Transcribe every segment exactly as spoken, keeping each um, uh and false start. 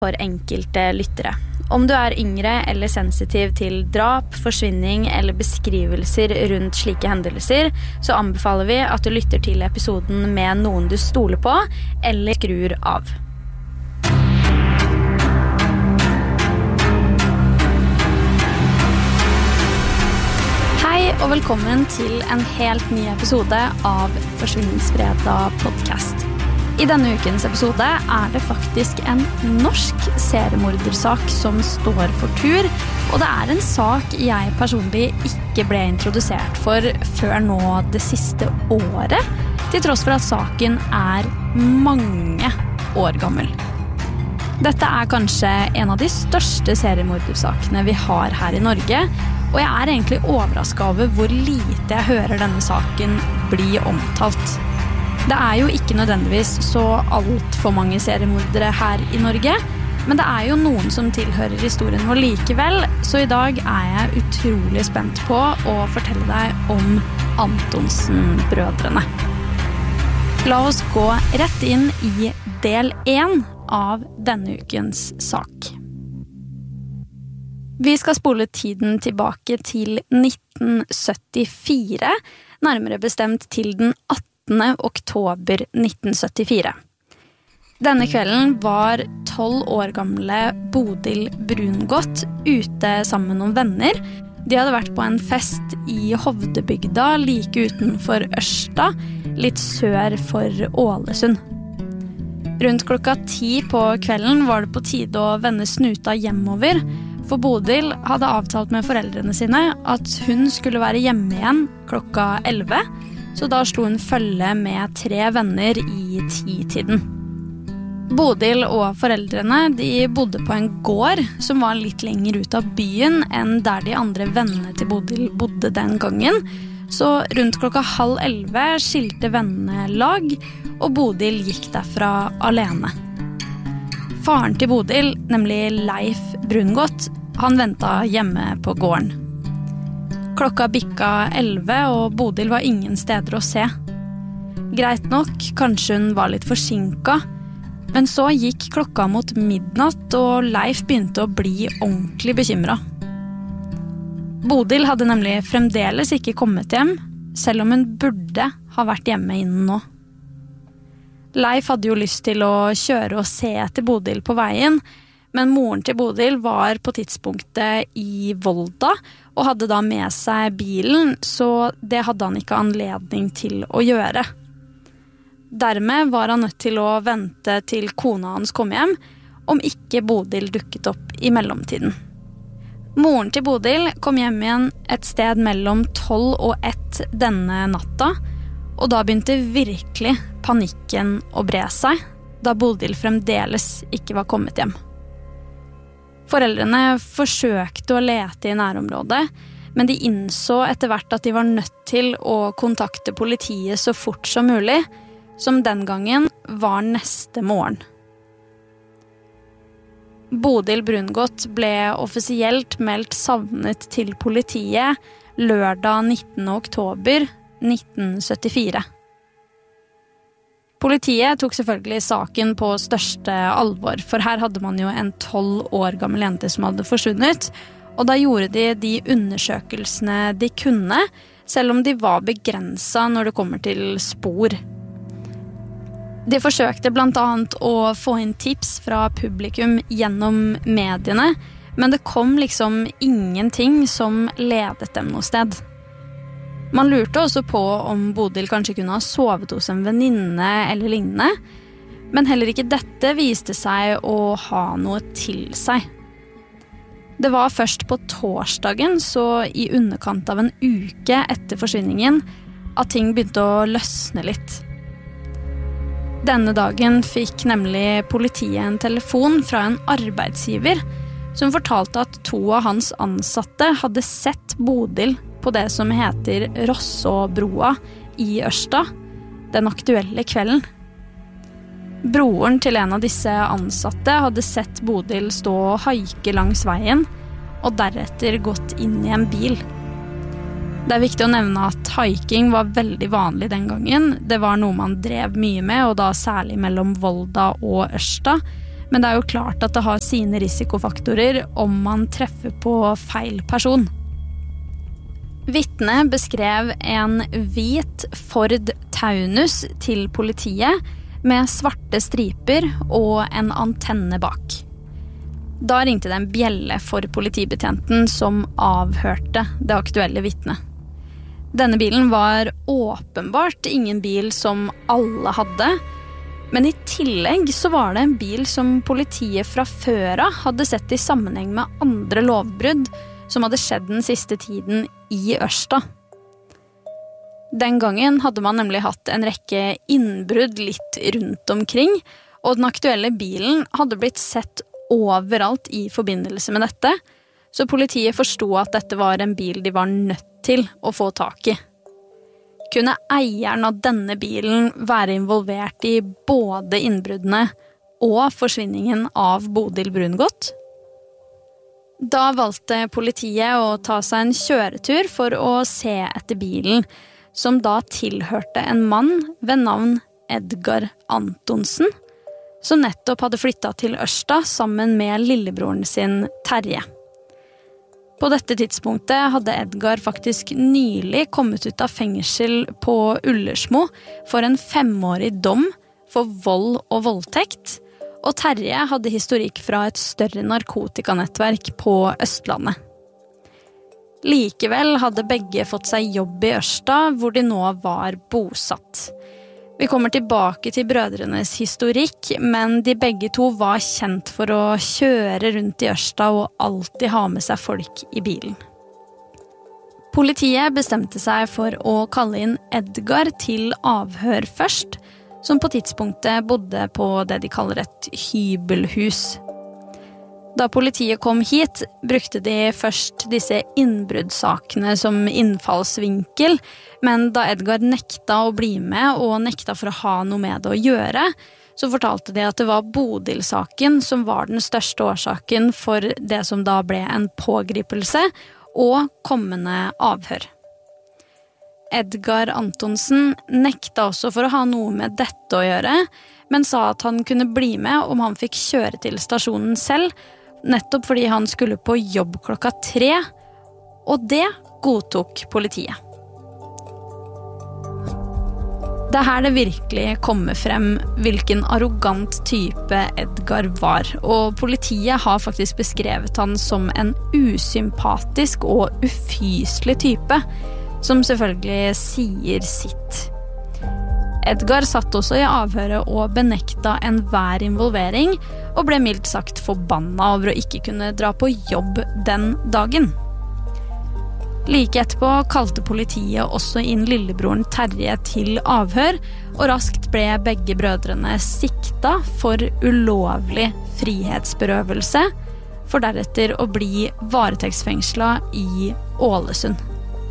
for enkelte lyttere. Om du er yngre eller sensitiv til drap, forsvinning eller beskrivelser rundt slike hendelser, så anbefaler vi at du lytter til episoden med noen du stoler på, eller skrur av. Hei og velkommen til en helt ny episode av Forsvinningsfredag podcast. I denne ukens episode er det faktisk en norsk seriemordersak som står for tur, og det er en sak jeg personlig ikke ble introdusert for før nå det siste året, til tross for at saken er mange år gammel. Dette er kanskje en av de største seriemordersakene vi har her i Norge, og jeg er egentlig overrasket over hvor lite jeg hører denne saken bli omtalt. Det er jo ikke nødvendigvis så alt for mange seriemordere her i Norge, men det er jo noen som tilhører historien vår likevel, så i dag er jeg utrolig spent på å fortelle deg om Antonsen-brødrene. La oss gå rett inn i del én av denne ukens sak. Vi skal spole tiden tilbake til nitten syttifire, nærmere bestemt til den attende oktober nitten syttifire. Denne kvelden var tolv år gamle Bodil Brungot ute sammen med noen venner. De hadde vært på en fest i Hovdebygda like utenfor Ørsta, litt sør for Ålesund. Rundt klokka ti på kvelden var det på tide å vende snuta hjemover, for Bodil hadde avtalt med foreldrene sine at hun skulle være hjemme igjen klokka elleve, så da slo hun følge med tre venner i ti-tiden. Bodil og foreldrene de bodde på en gård som var litt lenger ut av byen enn der de andre vennene til Bodil bodde den gangen, så rundt klokka halv elleve skilte vennene lag, og Bodil gikk derfra alene. Faren til Bodil, nemlig Leif Brungot, han ventet hjemme på gården. Klokka bikka elleve, og Bodil var ingen steder å se. Greit nok, kanskje hun var litt forsinket, men så gikk klokka mot midnatt, og Leif begynte å bli ordentlig bekymret. Bodil hadde nemlig fremdeles ikke kommet hjem, selv om hun burde ha vært hjemme innen nå. Leif hadde jo lyst til å kjøre og se etter Bodil på veien, men moren til Bodil var på tidspunktet i Volda, og hadde da med seg bilen, så det hadde han ikke anledning til å gjøre. Dermed var han nødt til å vente til kona hans kom hjem, om ikke Bodil dukket opp i mellomtiden. Moren til Bodil kom hjem igjen et sted mellom tolv og ett denne natta, og da begynte virkelig panikken å bre seg, da Bodil fremdeles ikke var kommet hjem. Foreldrene forsøkte å lete i nærområdet, men de innså etter hvert at de var nødt til å kontakte politiet så fort som mulig, som den gangen var neste morgen. Bodil Brungot ble offisielt meldt savnet til politiet lørdag nittende oktober nitten syttifire. Politiet tok selvfølgelig saken på største alvor, for her hadde man jo en tolv år gammel jente som hadde forsvunnet, og da gjorde de de undersøkelsene de kunne, selv om de var begrenset når det kommer til spor. De forsøkte blant annet å få inn tips fra publikum gjennom mediene, men det kom liksom ingenting som ledet dem noe sted. Man lurte også på om Bodil kanskje kunne ha sovet hos en venninne eller lignende, men heller ikke dette viste seg å ha noe til seg. Det var først på torsdagen, så i underkant av en uke etter forsvinningen, at ting begynte å løsne litt. Denne dagen fikk nemlig politiet en telefon fra en arbeidsgiver som fortalte at to av hans ansatte hadde sett Bodil på det som heter Rossåbroa i Ørsta, den aktuelle kvelden. Broren til en av disse ansatte hadde sett Bodil stå og haike langs veien, og deretter gått inn i en bil. Det er viktig å nevne at hiking var veldig vanlig den gangen. Det var noe man drev mye med, og da særlig mellom Volda og Ørsta. Men det er jo klart at det har sine risikofaktorer om man treffer på feil person. Vitnet beskrev en hvit Ford Taunus til politiet med svarte striper og en antenne bak. Da ringte det en bjelle for politibetjenten som avhørte det aktuelle vitnet. Denne bilen var åpenbart ingen bil som alle hadde, men i tillegg så var det en bil som politiet fra før av hadde sett i sammenheng med andre lovbrudd som hadde skjedd den siste tiden i Ørsta. Den gangen hadde man nemlig hatt en rekke innbrudd litt rundt omkring, og den aktuelle bilen hadde blitt sett overalt i forbindelse med dette, så politiet forstod at dette var en bil de var nødt til å få tak i. Kunne eieren av denne bilen være involvert i både innbruddene og forsvinningen av Bodil Brungot? Da valgte politiet å ta seg en kjøretur for å se etter bilen, som da tilhørte en mann ved navn Edgar Antonsen, som nettopp hadde flyttet til Ørsta sammen med lillebroren sin Terje. På dette tidspunktet hadde Edgar faktisk nylig kommet ut av fengsel på Ullersmo for en femårig dom for vold og voldtekt, og Terje hadde historikk fra et større narkotikanettverk på Østlandet. Likevel hadde begge fått seg jobb i Ørsta, hvor de nå var bosatt. Vi kommer tilbake til brødrenes historikk, men de begge to var kjent for å kjøre rundt i Ørsta og alltid ha med seg folk i bilen. Politiet bestemte seg for å kalle inn Edgar til avhør først, som på tidspunktet bodde på det de kaller et hybelhus. Da politiet kom hit, brukte de først disse innbruddssakene som innfallsvinkel, men da Edgar nekta å bli med og nekta for å ha noe med det å gjøre, så fortalte de at det var Bodil-saken som var den største årsaken for det som da ble en pågripelse og kommende avhør. Edgar Antonsen nekta også for å ha noe med dette å gjøre, men sa at han kunne bli med om han fikk kjøre til stasjonen selv, nettopp fordi han skulle på jobb klokka tre, og det godtok politiet. Det er her det virkelig kommer frem hvilken arrogant type Edgar var, og politiet har faktisk beskrevet han som en usympatisk og ufyselig type, som selvfølgelig sier sitt. Edgar satt også i avhøret og benekta enhver involvering, og ble mildt sagt forbanna over å ikke kunne dra på jobb den dagen. Like etterpå kalte politiet også inn lillebroren Terje til avhør, og raskt ble begge brødrene sikta for ulovlig frihetsberøvelse, for deretter å bli varetektsfengslet i Ålesund.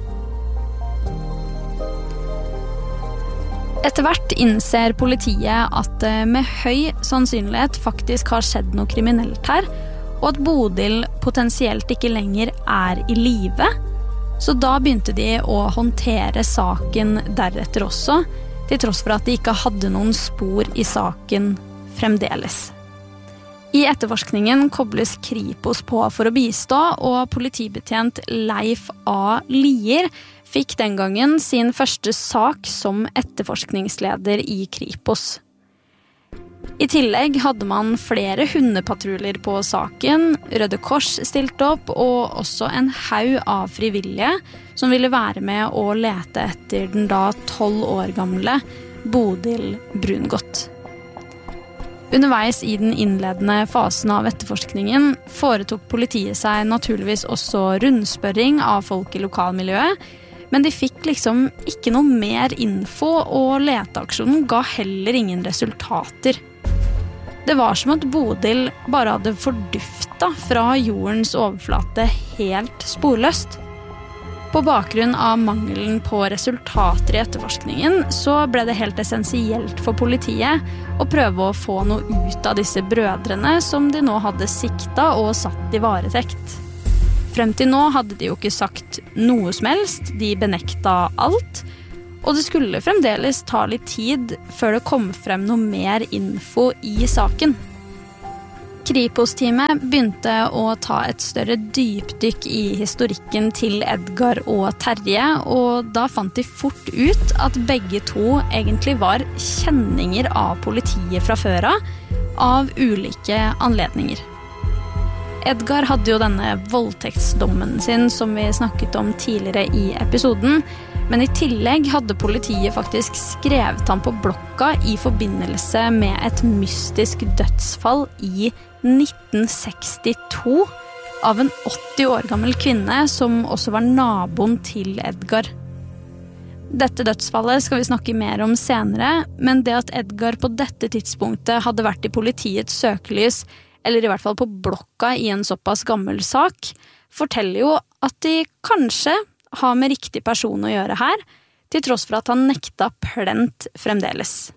Etter hvert innser politiet at det med høy sannsynlighet faktisk har skjedd noe kriminelt her, og at Bodil potensielt ikke lenger er i live, så da begynte de å håndtere saken deretter også, til tross for at de ikke hadde noen spor i saken fremdeles. I etterforskningen kobles Kripos på for å bistå, og politibetjent Leif A. Lier fikk den gangen sin første sak som etterforskningsleder i Kripos. I tillegg hadde man flere hundepatruljer på saken, Røde Kors stilte opp, og også en haug av frivillige som ville være med å lete etter den da tolv år gamle Bodil Brungot. Underveis i den innledende fasen av etterforskningen foretok politiet seg naturligvis også rundspørring av folk i lokalmiljøet, men de fikk liksom ikke noe mer info, og leteaksjonen ga heller ingen resultater. Det var som at Bodil bare hadde forduftet fra jordens overflate helt sporløst. På bakgrunn av mangelen på resultater i etterforskningen, så ble det helt essensielt for politiet å prøve å få noe ut av disse brødrene som de nå hadde sikta og satt i varetekt. Frem til nå hadde de jo ikke sagt noe som helst, de benekta alt, og det skulle fremdeles ta litt tid før det kom frem noe mer info i saken. Kripos-teamet begynte å ta et større dypdykk i historikken til Edgar og Terje, og da fant de fort ut at begge to egentlig var kjenninger av politiet fra før av, av ulike anledninger. Edgar hadde jo denne voldtektsdommen sin som vi snakket om tidligere i episoden, men i tillegg hadde politiet faktisk skrevet han på blokka i forbindelse med et mystisk dødsfall i nitten sekstito av en åtti år gammel kvinne som også var naboen til Edgar. Dette dødsfallet skal vi snakke mer om senere, men det at Edgar på dette tidspunktet hadde vært i politiets søkelys, eller i hvert fall på blokka i en såpass gammel sak, forteller jo at de kanskje har med riktig person å gjøre her, til tross for at han nekta plent fremdeles.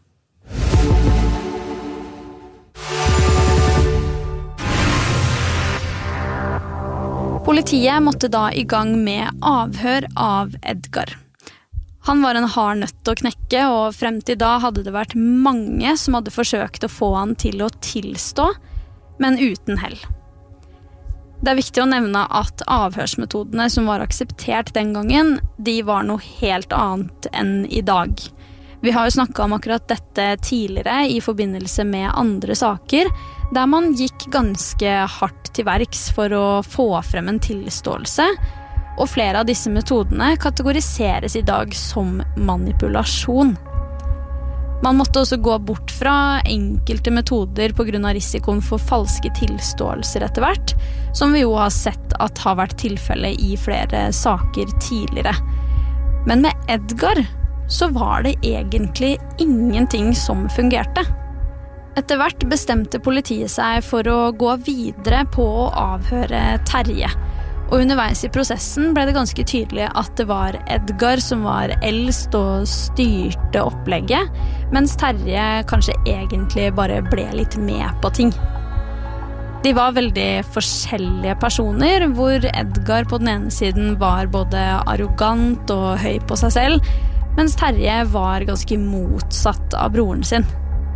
Politiet måtte da i gang med avhør av Edgar. Han var en hard nøtt å knekke, og frem til da hadde det vært mange som hadde forsøkt å få han til å tilstå, men uten hell. Det er viktig å nevne at avhørsmetodene som var akseptert den gangen, de var noe helt annet enn i dag. Vi har jo snakket om akkurat dette tidligere i forbindelse med andre saker, der man gikk ganske hardt til verks for å få frem en tilståelse, og flere av disse metodene kategoriseres i dag som manipulasjon. Man måtte også gå bort fra enkelte metoder på grunn av risikoen for falske tilståelser etter hvert, som vi jo har sett at har vært tilfellet i flere saker tidligere. Men med Edgar så var det egentlig ingenting som fungerte. Etter hvert bestemte politiet seg for å gå videre på å avhøre Terje. Og underveis i prosessen ble det ganske tydelig at det var Edgar som var eldst og styrte opplegget, mens Terje kanskje egentlig bare ble litt med på ting. De var veldig forskjellige personer, hvor Edgar på den ene siden var både arrogant og høy på seg selv, mens Terje var ganske motsatt av broren sin.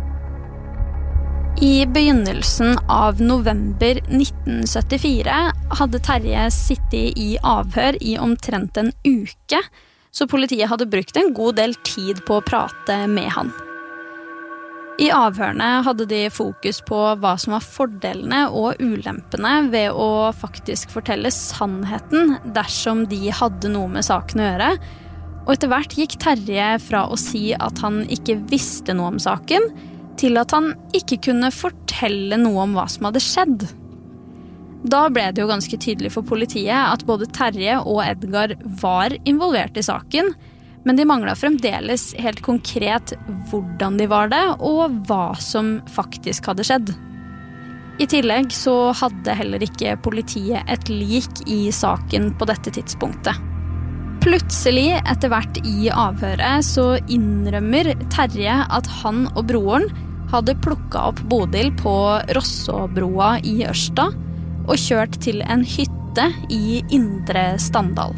I begynnelsen av november nitten syttifire hadde Terje sittet i avhør i omtrent en uke, så politiet hadde brukt en god del tid på å prate med han. I avhørene hadde de fokus på hva som var fordelene og ulempene ved å faktisk fortelle sannheten dersom de hadde noe med saken å gjøre, og etter hvert gikk Terje fra å si at han ikke visste noe om saken, til at han ikke kunne fortelle noe om hva som hadde skjedd. Da ble det jo ganske tydelig for politiet at både Terje og Edgar var involvert i saken, men de manglet fremdeles helt konkret hvordan de var det, og hva som faktisk hadde skjedd. I tillegg så hadde heller ikke politiet et lik i saken på dette tidspunktet. Plutselig, etter hvert i avhøret, så innrømmer Terje at han og broren hadde plukket opp Bodil på Rossåbroa i Ørsta og kjørt til en hytte i Indre Standal.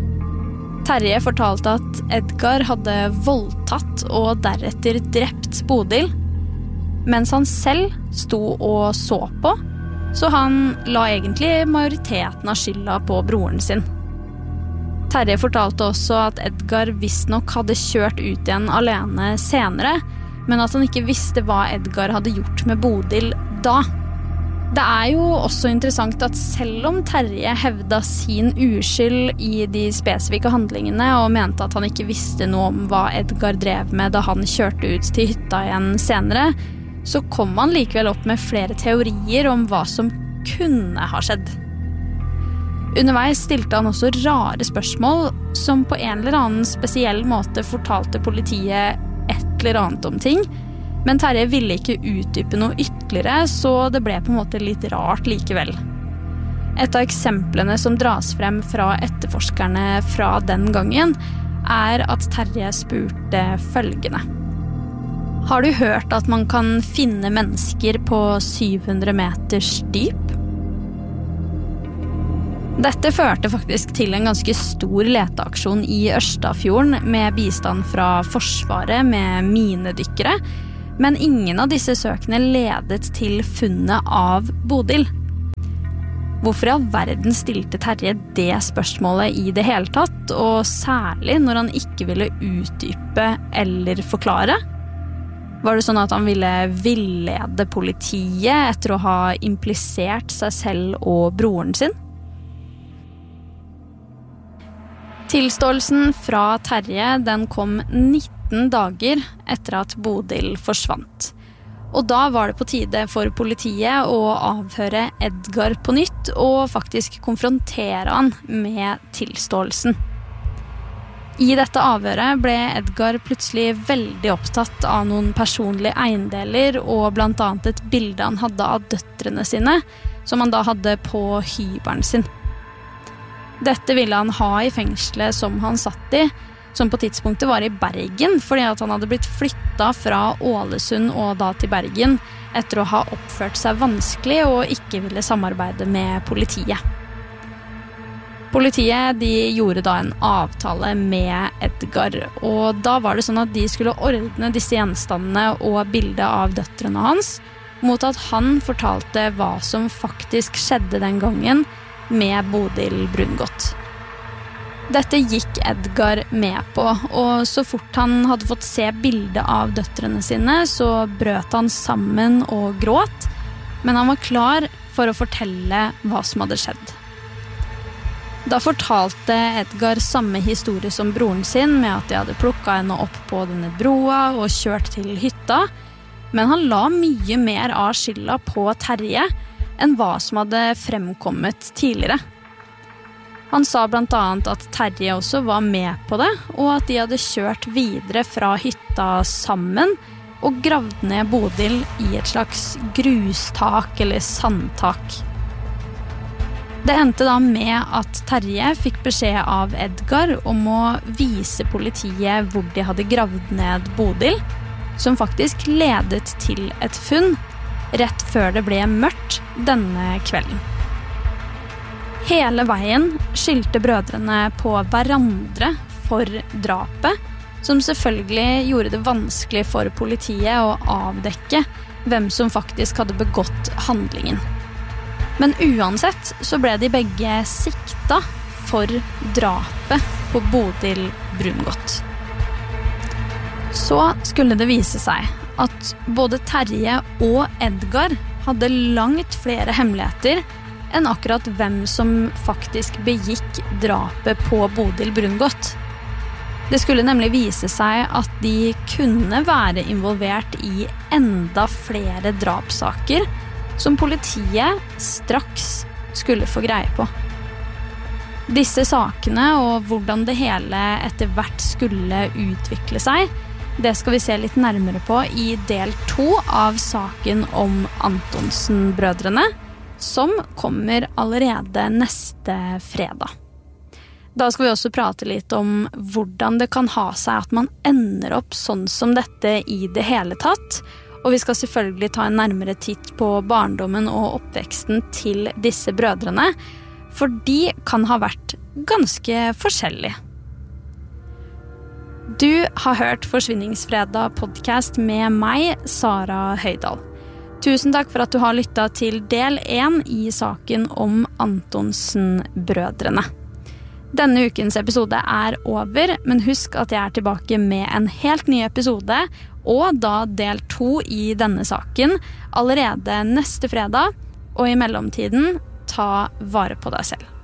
Terje fortalte at Edgar hadde voldtatt og deretter drept Bodil, mens han selv sto og så på, så han la egentlig majoriteten av skylda på broren sin. Terje fortalte også at Edgar visstnok hadde kjørt ut igjen alene senere, men at han ikke visste hva Edgar hadde gjort med Bodil da. Det er jo også interessant at selv om Terje hevda sin uskyld i de spesifikke handlingene og mente at han ikke visste noe om hva Edgar drev med da han kjørte ut til hytta igjen senere, så kom han likevel opp med flere teorier om hva som kunne ha skjedd. Underveis stilte han også rare spørsmål som på en eller annen spesiell måte fortalte politiet et eller annet om ting, men Terje ville ikke utdype noe ytterligere, så det ble på en måte litt rart likevel. Et av eksemplene som dras frem fra etterforskerne fra den gangen, er at Terje spurte følgende. Har du hørt at man kan finne mennesker på syv hundre meters dyp? Dette førte faktisk til en ganske stor leteaksjon i Ørstafjorden med bistand fra Forsvaret med minedykkere, Men ingen av disse søkene ledet til funnet av Bodil. Hvorfor i all verden stilte Terje det spørsmålet i det hele tatt, og særlig når han ikke ville utdype eller forklare? Var det sånn at han ville villede politiet etter å ha implisert seg selv og broren sin? Tilståelsen fra Terje den kom nitten dager etter at Bodil forsvant. Og da var det på tide for politiet å avhøre Edgar på nytt og faktisk konfrontere han med tilståelsen. I dette avhøret ble Edgar plutselig veldig opptatt av noen personlige eiendeler og blant annet et bilde han hadde av døtrene sine, som han da hadde på hybelen sin. Dette ville han ha i fengselet som han satt i, som på tidspunktet var i Bergen, fordi at han hadde blitt flyttet fra Ålesund og da til Bergen etter å ha oppført seg vanskelig og ikke ville samarbeide med politiet. Politiet de gjorde da en avtale med Edgar, og da var det sånn at de skulle ordne disse gjenstandene og bildet av døtrene hans, mot at han fortalte hva som faktisk skjedde den gangen med Bodil Brungot. Dette gikk Edgar med på, og så fort han hadde fått se bildet av døtrene sine, så brøt han sammen og gråt, men han var klar for å fortelle hva som hadde skjedd. Da fortalte Edgar samme historie som broren sin, med at de hadde plukket henne opp på denne broa og kjørt til hytta, men han la mye mer av skylda på Terje enn hva som hadde fremkommet tidligere. Han sa blant annet at Terje også var med på det, og at de hadde kjørt videre fra hytta sammen og gravd ned Bodil i et slags grustak eller sandtak. Det endte da med at Terje fikk beskjed av Edgar om å vise politiet hvor de hadde gravd ned Bodil, som faktisk ledet til et funn rett før det ble mørkt denne kvelden. Hele veien skyldte brødrene på hverandre for drapet, som selvfølgelig gjorde det vanskelig for politiet å avdekke hvem som faktisk hadde begått handlingen. Men uansett så ble de begge sikta for drapet på Bodil Brungot. Så skulle det vise seg at både Terje og Edgar hadde langt flere hemmeligheter enn akkurat hvem som faktisk begikk drapet på Bodil Brungot. Det skulle nemlig vise seg at de kunne være involvert i enda flere drapssaker som politiet straks skulle få greie på. Disse sakene og hvordan det hele etter hvert skulle utvikle seg, det skal vi se litt nærmere på i del to av saken om Antonsen-brødrene, som kommer allerede neste fredag. Da skal vi også prate litt om hvordan det kan ha seg at man ender opp sånn som dette i det hele tatt, og vi skal selvfølgelig ta en nærmere titt på barndommen og oppveksten til disse brødrene, for de kan ha vært ganske forskjellige. Du har hørt Forsvinningsfredag podcast med meg, Sara Høydal. Tusen takk for at du har lyttet til del én i saken om Antonsen-brødrene. Denne ukens episode er over, men husk at jeg er tilbake med en helt ny episode, og da del to i denne saken, allerede neste fredag, og i mellomtiden, ta vare på deg selv.